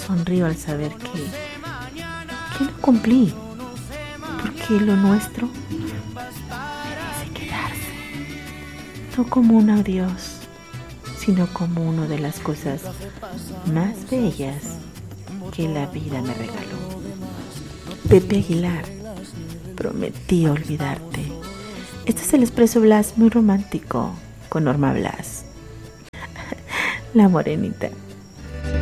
sonrío al saber que no cumplí, porque lo nuestro merece quedarse, no como un adiós, sino como una de las cosas más bellas que la vida me regaló. Pepe Aguilar, prometí olvidarte. Este es el Expreso Blas muy romántico con Norma Blas, la morenita.